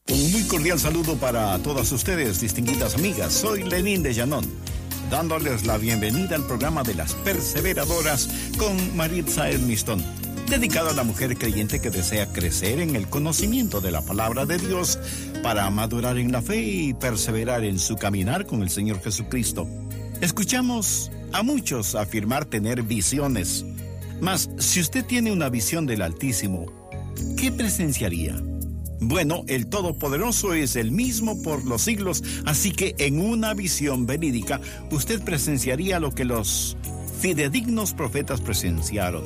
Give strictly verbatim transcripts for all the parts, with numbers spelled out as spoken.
Un muy cordial saludo para todas ustedes, distinguidas amigas. Soy Lenín de Llanón, dándoles la bienvenida al programa de las perseveradoras con Maritza Edmiston, dedicado a la mujer creyente que desea crecer en el conocimiento de la palabra de Dios para madurar en la fe y perseverar en su caminar con el Señor Jesucristo. Escuchamos a muchos afirmar tener visiones. Mas, si usted tiene una visión del Altísimo, ¿qué presenciaría? Bueno, el Todopoderoso es el mismo por los siglos, así que en una visión verídica, usted presenciaría lo que los fidedignos profetas presenciaron.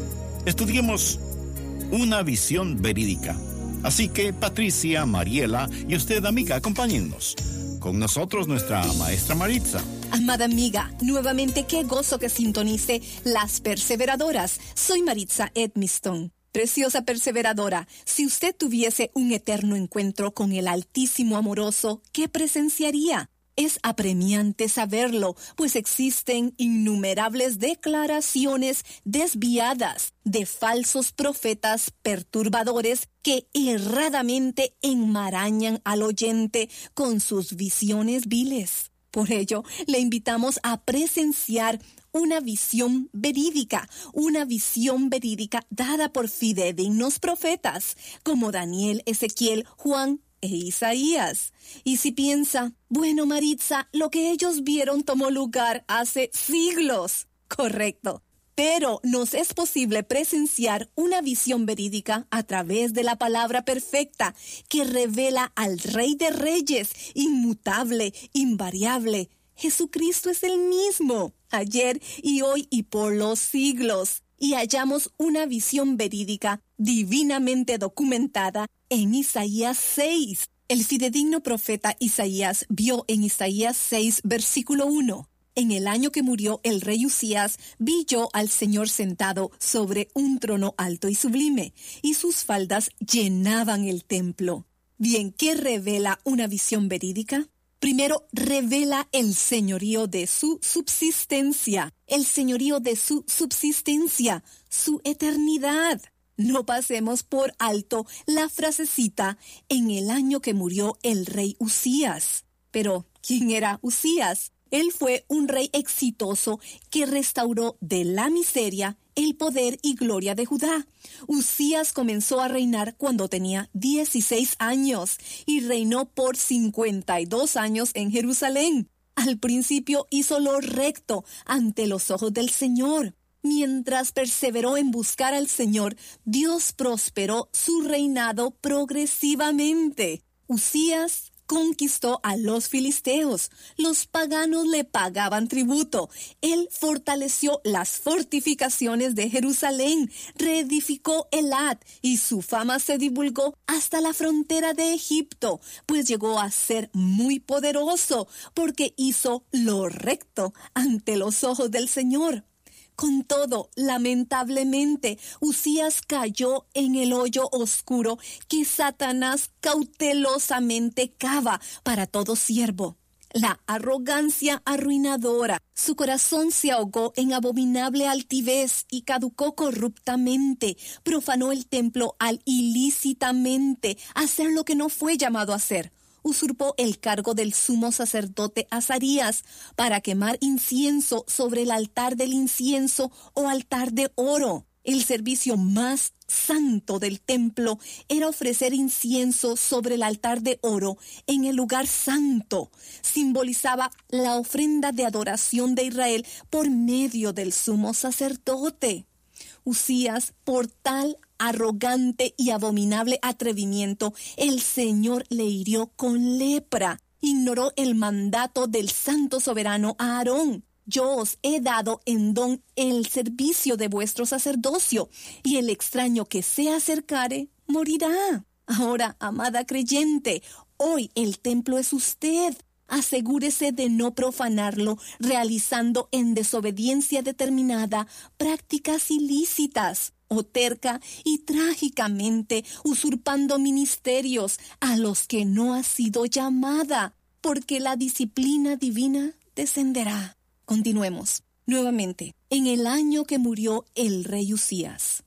Estudiemos una visión verídica. Así que, Patricia, Mariela y usted, amiga, acompáñennos. Con nosotros, nuestra maestra Maritza. Amada amiga, nuevamente qué gozo que sintonice Las Perseveradoras. Soy Maritza Edmiston. Preciosa perseveradora, si usted tuviese un eterno encuentro con el Altísimo Amoroso, ¿qué presenciaría? Es apremiante saberlo, pues existen innumerables declaraciones desviadas de falsos profetas perturbadores que erradamente enmarañan al oyente con sus visiones viles. Por ello, le invitamos a presenciar una visión verídica, una visión verídica dada por fidedignos profetas como Daniel, Ezequiel, Juan e Isaías. Y si piensa, bueno, Maritza, lo que ellos vieron tomó lugar hace siglos. Correcto. Pero nos es posible presenciar una visión verídica a través de la palabra perfecta que revela al Rey de Reyes, inmutable, invariable. Jesucristo es el mismo, ayer y hoy y por los siglos. Y hallamos una visión verídica divinamente documentada en Isaías seis. El fidedigno profeta Isaías vio en Isaías seis, versículo uno. En el año que murió el rey Usías, vi yo al Señor sentado sobre un trono alto y sublime, y sus faldas llenaban el templo. Bien, ¿qué revela una visión verídica? Primero, revela el señorío de su subsistencia, el señorío de su subsistencia, su eternidad. No pasemos por alto la frasecita en el año que murió el rey Usías. Pero, ¿quién era Usías? Él fue un rey exitoso que restauró de la miseria el poder y gloria de Judá. Usías comenzó a reinar cuando tenía dieciséis años y reinó por cincuenta y dos años en Jerusalén. Al principio hizo lo recto ante los ojos del Señor. Mientras perseveró en buscar al Señor, Dios prosperó su reinado progresivamente. Usías conquistó a los filisteos. Los paganos le pagaban tributo. Él fortaleció las fortificaciones de Jerusalén, reedificó Elat y su fama se divulgó hasta la frontera de Egipto, pues llegó a ser muy poderoso porque hizo lo recto ante los ojos del Señor. Con todo, lamentablemente, Usías cayó en el hoyo oscuro que Satanás cautelosamente cava para todo siervo. La arrogancia arruinadora. Su corazón se ahogó en abominable altivez y caducó corruptamente. Profanó el templo al ilícitamente hacer lo que no fue llamado a hacer. Usurpó el cargo del sumo sacerdote Azarías para quemar incienso sobre el altar del incienso o altar de oro. El servicio más santo del templo era ofrecer incienso sobre el altar de oro en el lugar santo. Simbolizaba la ofrenda de adoración de Israel por medio del sumo sacerdote. Usías, por tal arrogante y abominable atrevimiento, el Señor le hirió con lepra. Ignoró el mandato del santo soberano a Aarón. Yo os he dado en don el servicio de vuestro sacerdocio, y el extraño que se acercare morirá. Ahora, amada creyente, hoy el templo es usted. Asegúrese de no profanarlo, realizando en desobediencia determinada prácticas ilícitas, o terca y trágicamente usurpando ministerios a los que no ha sido llamada, porque la disciplina divina descenderá. Continuemos. Nuevamente, en el año que murió el rey Usías,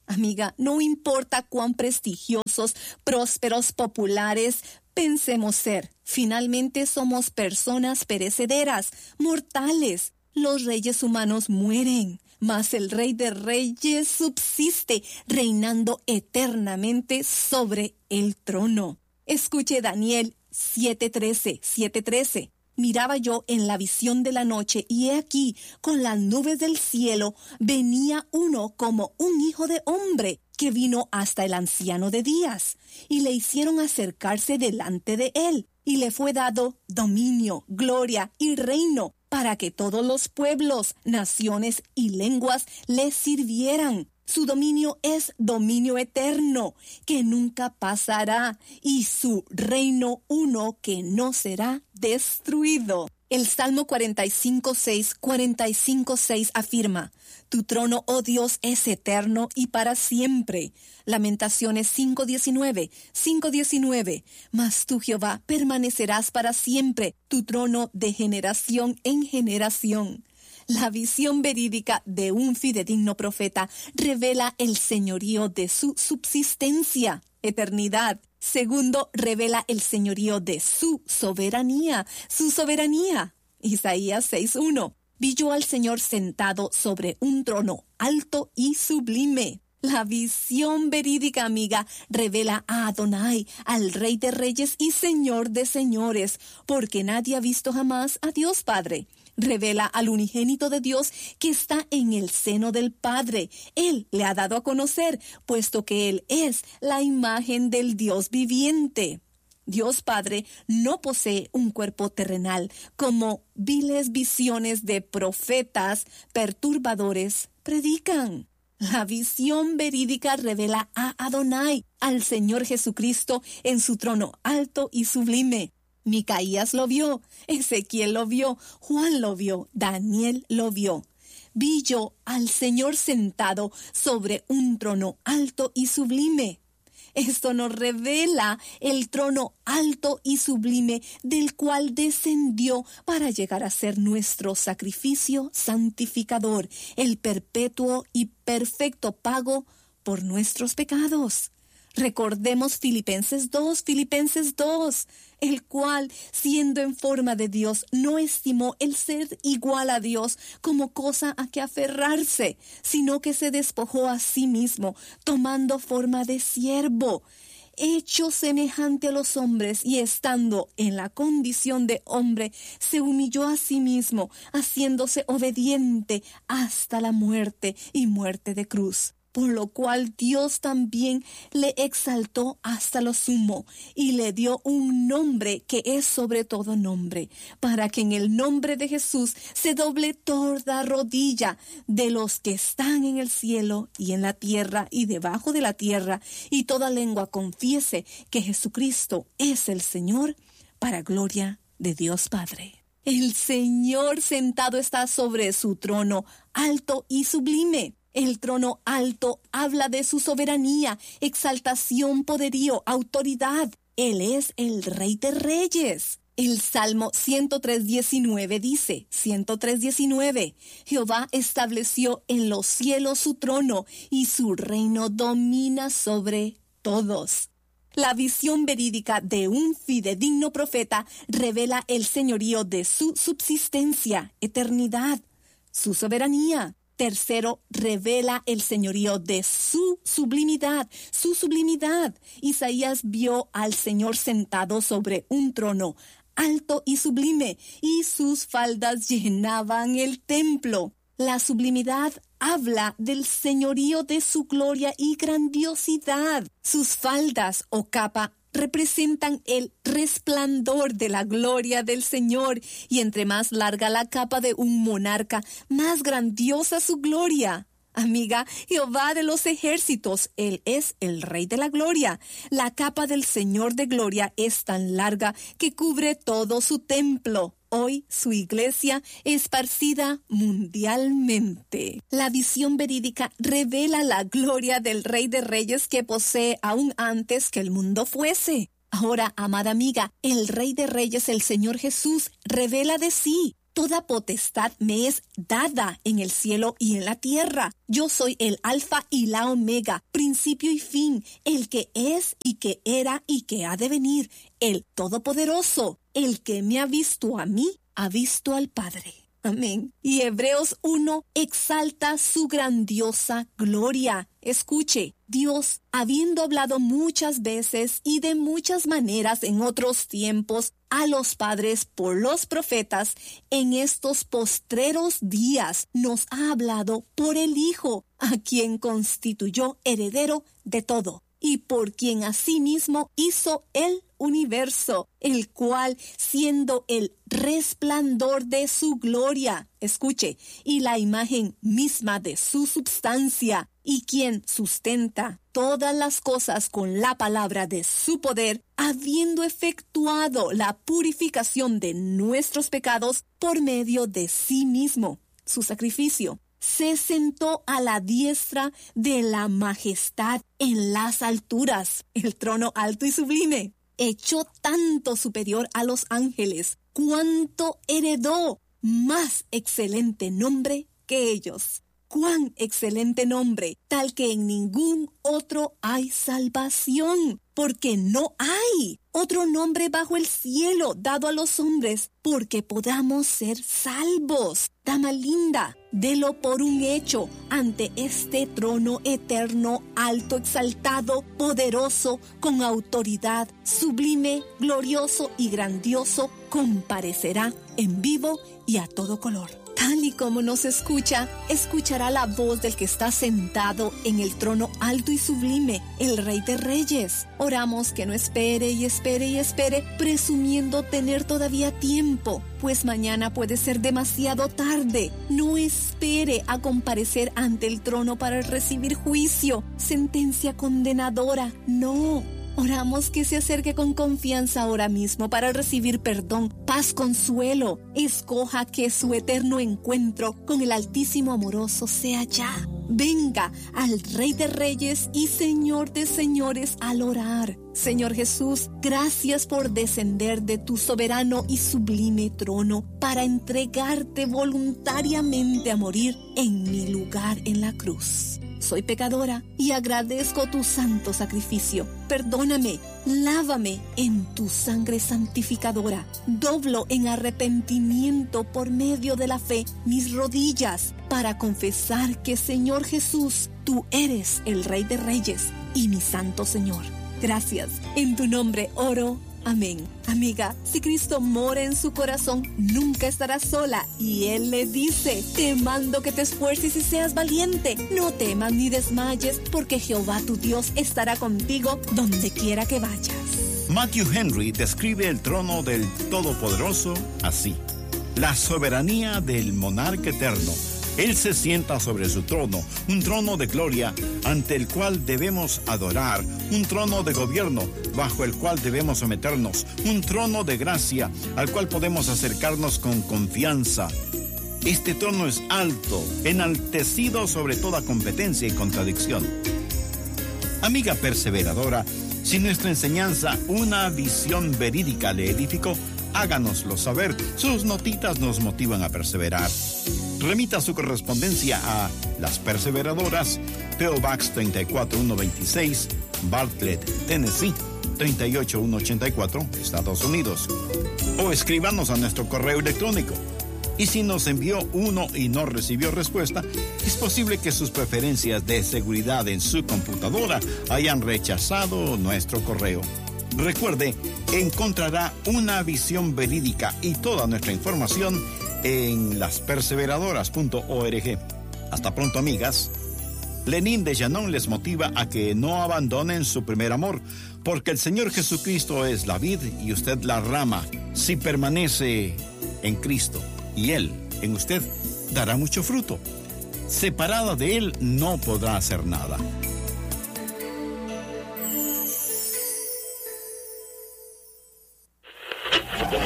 Amiga, no importa cuán prestigiosos, prósperos, populares pensemos ser, finalmente somos personas perecederas, mortales. Los reyes humanos mueren, mas el Rey de Reyes subsiste, reinando eternamente sobre el trono. Escuche Daniel siete trece, siete trece. Miraba yo en la visión de la noche, y he aquí, con las nubes del cielo, venía uno como un hijo de hombre, que vino hasta el anciano de días, y le hicieron acercarse delante de él, y le fue dado dominio, gloria y reino, para que todos los pueblos, naciones y lenguas le sirvieran. Su dominio es dominio eterno, que nunca pasará, y su reino uno que no será destruido. El Salmo cuarenta y cinco seis, cuarenta y cinco seis afirma: Tu trono, oh Dios, es eterno y para siempre. Lamentaciones cinco diecinueve, cinco diecinueve. Mas tú, Jehová, permanecerás para siempre, tu trono de generación en generación. La visión verídica de un fidedigno profeta revela el señorío de su subsistencia, eternidad. Segundo, revela el señorío de su soberanía, su soberanía. Isaías seis uno. Vi yo al Señor sentado sobre un trono alto y sublime. La visión verídica, amiga, revela a Adonai, al Rey de Reyes y Señor de Señores, porque nadie ha visto jamás a Dios Padre. Revela al unigénito de Dios que está en el seno del Padre. Él le ha dado a conocer, puesto que Él es la imagen del Dios viviente. Dios Padre no posee un cuerpo terrenal, como viles visiones de profetas perturbadores predican. La visión verídica revela a Adonai, al Señor Jesucristo, en su trono alto y sublime. Micaías lo vio, Ezequiel lo vio, Juan lo vio, Daniel lo vio. Vi yo al Señor sentado sobre un trono alto y sublime. Esto nos revela el trono alto y sublime del cual descendió para llegar a ser nuestro sacrificio santificador, el perpetuo y perfecto pago por nuestros pecados. Recordemos Filipenses dos, Filipenses dos, el cual, siendo en forma de Dios, no estimó el ser igual a Dios como cosa a que aferrarse, sino que se despojó a sí mismo, tomando forma de siervo, hecho semejante a los hombres, y estando en la condición de hombre, se humilló a sí mismo, haciéndose obediente hasta la muerte y muerte de cruz. Por lo cual Dios también le exaltó hasta lo sumo y le dio un nombre que es sobre todo nombre, para que en el nombre de Jesús se doble toda rodilla de los que están en el cielo y en la tierra y debajo de la tierra, y toda lengua confiese que Jesucristo es el Señor, para gloria de Dios Padre. El Señor sentado está sobre su trono alto y sublime. El trono alto habla de su soberanía, exaltación, poderío, autoridad. Él es el Rey de Reyes. El Salmo ciento tres diecinueve dice, ciento tres diecinueve, Jehová estableció en los cielos su trono y su reino domina sobre todos. La visión verídica de un fidedigno profeta revela el señorío de su subsistencia, eternidad, su soberanía. Tercero, revela el señorío de su sublimidad, su sublimidad. Isaías vio al Señor sentado sobre un trono alto y sublime, y sus faldas llenaban el templo. La sublimidad habla del señorío de su gloria y grandiosidad. Sus faldas o capa representan el resplandor de la gloria del Señor, y entre más larga la capa de un monarca, más grandiosa su gloria. Amiga, Jehová de los ejércitos, Él es el Rey de la gloria. La capa del Señor de gloria es tan larga que cubre todo su templo. Hoy su iglesia esparcida mundialmente. La visión verídica revela la gloria del Rey de Reyes que posee aún antes que el mundo fuese. Ahora, amada amiga, el Rey de Reyes, el Señor Jesús, revela de sí. Toda potestad me es dada en el cielo y en la tierra. Yo soy el Alfa y la Omega, principio y fin, el que es y que era y que ha de venir, el Todopoderoso. El que me ha visto a mí, ha visto al Padre. Amén. Y Hebreos uno exalta su grandiosa gloria. Escuche, Dios, habiendo hablado muchas veces y de muchas maneras en otros tiempos a los padres por los profetas, en estos postreros días nos ha hablado por el Hijo, a quien constituyó heredero de todo, y por quien asimismo hizo el universo, el cual, siendo el resplandor de su gloria, escuche, y la imagen misma de su substancia, y quien sustenta todas las cosas con la palabra de su poder, habiendo efectuado la purificación de nuestros pecados por medio de sí mismo, su sacrificio, se sentó a la diestra de la majestad en las alturas, el trono alto y sublime. Echó tanto superior a los ángeles, cuanto heredó más excelente nombre que ellos. ¡Cuán excelente nombre! Tal que en ningún otro hay salvación, porque no hay otro nombre bajo el cielo dado a los hombres, porque podamos ser salvos. Dama linda, delo por un hecho ante este trono eterno, alto, exaltado, poderoso, con autoridad, sublime, glorioso y grandioso, comparecerá en vivo y a todo color. Tal y como nos escucha, escuchará la voz del que está sentado en el trono alto y sublime, el Rey de Reyes. Oramos que no espere y espere y espere, presumiendo tener todavía tiempo, pues mañana puede ser demasiado tarde. No espere a comparecer ante el trono para recibir juicio, sentencia condenadora, no. Oramos que se acerque con confianza ahora mismo para recibir perdón, paz, consuelo. Escoja que su eterno encuentro con el Altísimo Amoroso sea ya. Venga al Rey de Reyes y Señor de Señores al orar. Señor Jesús, gracias por descender de tu soberano y sublime trono para entregarte voluntariamente a morir en mi lugar en la cruz. Soy pecadora y agradezco tu santo sacrificio. Perdóname, lávame en tu sangre santificadora. Doblo en arrepentimiento por medio de la fe mis rodillas para confesar que, Señor Jesús, tú eres el Rey de Reyes y mi Santo Señor. Gracias. En tu nombre oro. Amén. Amiga, si Cristo mora en su corazón, nunca estará sola. Y Él le dice, te mando que te esfuerces y seas valiente. No temas ni desmayes, porque Jehová tu Dios estará contigo donde quiera que vayas. Matthew Henry describe el trono del Todopoderoso así: la soberanía del monarca eterno. Él se sienta sobre su trono, un trono de gloria ante el cual debemos adorar, un trono de gobierno bajo el cual debemos someternos, un trono de gracia al cual podemos acercarnos con confianza. Este trono es alto, enaltecido sobre toda competencia y contradicción. Amiga perseveradora, si nuestra enseñanza, una visión verídica le edificó, háganoslo saber. Sus notitas nos motivan a perseverar. Remita su correspondencia a Las Perseveradoras, P O Box treinta y cuatro mil ciento veintiséis, Bartlett, Tennessee, treinta y ocho mil ciento ochenta y cuatro, Estados Unidos. O escríbanos a nuestro correo electrónico. Y si nos envió uno y no recibió respuesta, es posible que sus preferencias de seguridad en su computadora hayan rechazado nuestro correo. Recuerde, encontrará una visión verídica y toda nuestra información en las perseveradoras punto org. Hasta pronto, amigas. Lenín de Llanón les motiva a que no abandonen su primer amor, porque el Señor Jesucristo es la vid y usted la rama. Si permanece en Cristo y Él en usted, dará mucho fruto. Separada de Él no podrá hacer nada.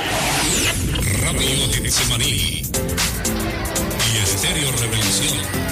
Radio Getsemaní y Estéreo Revelación.